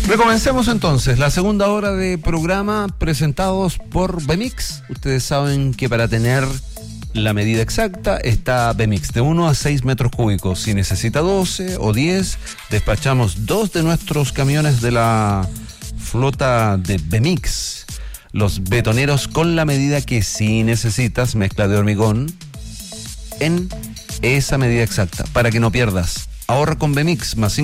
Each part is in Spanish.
Recomencemos entonces la segunda hora de programa presentados por Bemix. Ustedes saben que para tener la medida exacta está Bemix, de 1 a 6 metros cúbicos. Si necesita 12 o 10, despachamos 2 de nuestros camiones de la flota de Bemix. Los betoneros con la medida que sí necesitas, mezcla de hormigón, en esa medida exacta, para que no pierdas. Ahorra con Bemix, más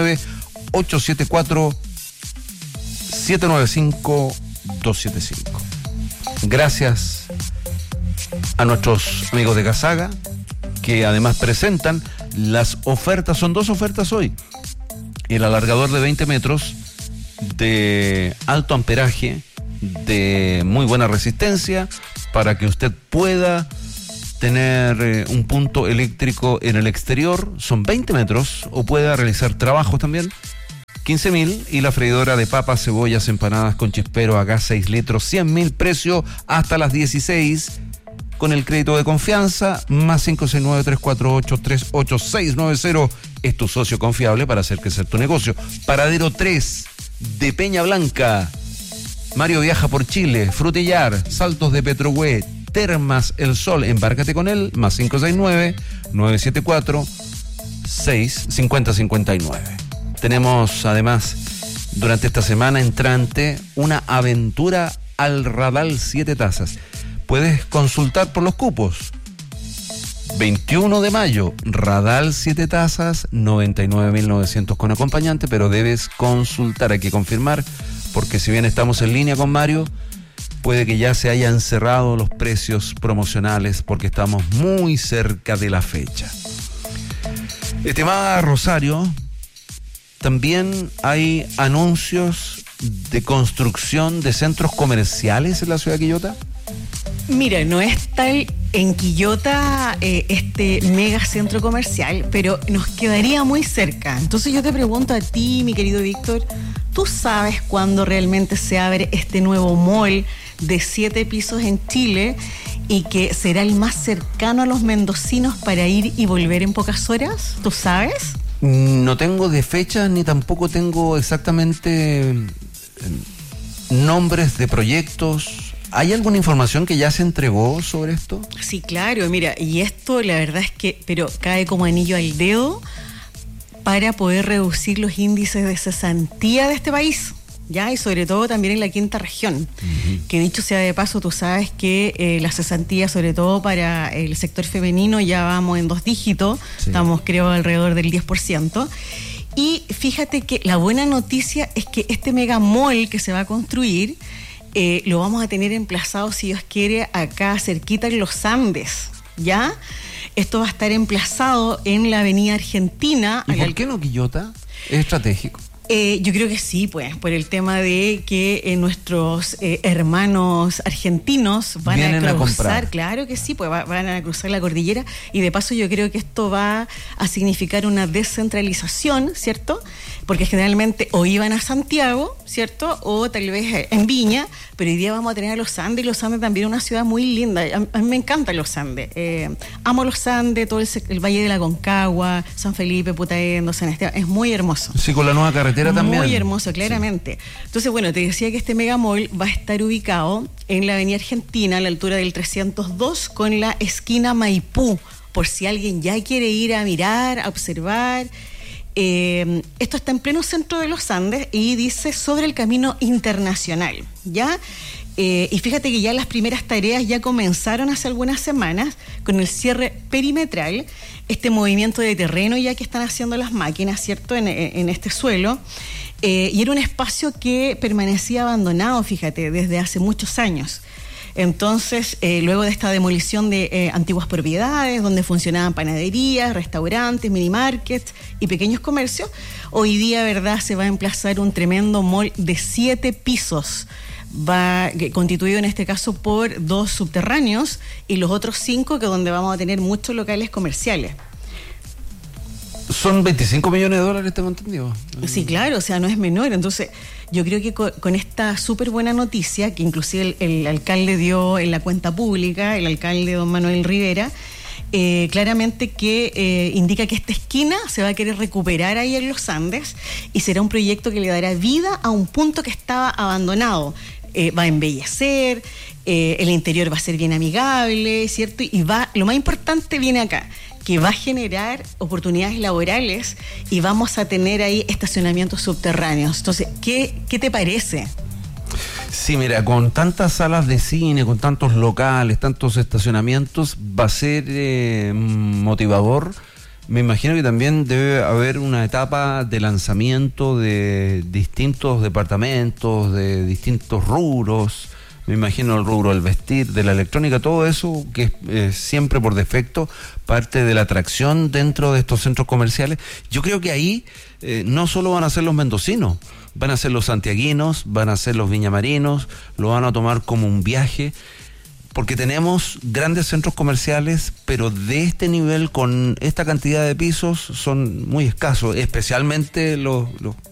569-874-795-275. Gracias a nuestros amigos de Gasaga, que además presentan las ofertas. Son 2 ofertas hoy: el alargador de 20 metros de alto amperaje, de muy buena resistencia, para que usted pueda tener un punto eléctrico en el exterior. Son 20 metros, o pueda realizar trabajos también, 15.000. Y la freidora de papas, cebollas, empanadas con chispero a gas 6 litros, 100.000, precio hasta las 16, con el crédito de confianza, más 569-348-38690. Es tu socio confiable para hacer crecer tu negocio. Paradero 3 de Peña Blanca. Mario viaja por Chile. Frutillar, Saltos de Petrohue, Termas El Sol, embárcate con él, más 569-974-65059. Tenemos además durante esta semana entrante una aventura al Radal 7 Tazas. Puedes consultar por los cupos. 21 de mayo, Radal 7 Tazas, 99.900 con acompañante, pero debes consultar, hay que confirmar, porque si bien estamos en línea con Mario, puede que ya se hayan cerrado los precios promocionales, porque estamos muy cerca de la fecha. Estimada Rosario, también hay anuncios de construcción de centros comerciales en la ciudad de Quillota. Mira, no es tal en Quillota este mega centro comercial, pero nos quedaría muy cerca. Entonces yo te pregunto a ti, mi querido Víctor, ¿tú sabes cuándo realmente se abre este nuevo mall de 7 pisos en Chile y que será el más cercano a los mendocinos para ir y volver en pocas horas? ¿Tú sabes? No tengo de fecha, ni tampoco tengo exactamente nombres de proyectos. ¿Hay alguna información que ya se entregó sobre esto? Sí, claro, mira, y esto la verdad es que, pero cae como anillo al dedo para poder reducir los índices de cesantía de este país, ¿ya? Y sobre todo también en la quinta región, que dicho sea de paso, tú sabes que la cesantía, sobre todo para el sector femenino, ya vamos en 2 dígitos, sí. Estamos creo alrededor del 10%. Y fíjate que la buena noticia es que este mega mall que se va a construir, lo vamos a tener emplazado, si Dios quiere, acá cerquita en los Andes, ¿ya? Esto va a estar emplazado en la avenida Argentina. ¿Y por qué no Quillota? ¿Es estratégico? Yo creo que sí, pues, por el tema de que nuestros hermanos argentinos van a cruzar, claro que sí, pues van a cruzar la cordillera, y de paso yo creo que esto va a significar una descentralización, ¿cierto? Porque generalmente o iban a Santiago, ¿cierto? O tal vez en Viña, pero hoy día vamos a tener a los Andes, y los Andes también es una ciudad muy linda. A mí me encantan los Andes. Amo los Andes, todo el Valle de la Concagua, San Felipe, Putaendo, San Esteban, es muy hermoso. Sí, con la nueva carretera también. Muy hermoso, claramente. Sí. Entonces, bueno, te decía que este megamall va a estar ubicado en la avenida Argentina, a la altura del 302, con la esquina Maipú, por si alguien ya quiere ir a mirar, a observar. Esto está en pleno centro de los Andes y dice sobre el camino internacional, ¿ya? Y fíjate que ya las primeras tareas ya comenzaron hace algunas semanas con el cierre perimetral, este movimiento de terreno ya que están haciendo las máquinas, ¿cierto? En este suelo. Y era un espacio que permanecía abandonado, fíjate, desde hace muchos años. Entonces, luego de esta demolición de antiguas propiedades donde funcionaban panaderías, restaurantes, minimarkets y pequeños comercios, hoy día, ¿verdad?, se va a emplazar un tremendo mall de 7 pisos, constituido en este caso por 2 subterráneos y los otros 5 que donde vamos a tener muchos locales comerciales. Son $25 millones, tengo entendido. Sí, claro, o sea, no es menor. Entonces, yo creo que con esta súper buena noticia, que inclusive el alcalde dio en la cuenta pública, el alcalde don Manuel Rivera, claramente que indica que esta esquina se va a querer recuperar ahí en los Andes y será un proyecto que le dará vida a un punto que estaba abandonado. Va a embellecer, el interior va a ser bien amigable, ¿cierto? Y lo más importante viene acá, que va a generar oportunidades laborales y vamos a tener ahí estacionamientos subterráneos. Entonces, ¿qué te parece? Sí, mira, con tantas salas de cine, con tantos locales, tantos estacionamientos, va a ser motivador. Me imagino que también debe haber una etapa de lanzamiento de distintos departamentos, de distintos rubros. Me imagino el rubro del vestir, de la electrónica, todo eso que es siempre por defecto parte de la atracción dentro de estos centros comerciales. Yo creo que ahí no solo van a ser los mendocinos, van a ser los santiaguinos, van a ser los viñamarinos, lo van a tomar como un viaje. Porque tenemos grandes centros comerciales, pero de este nivel, con esta cantidad de pisos, son muy escasos, especialmente los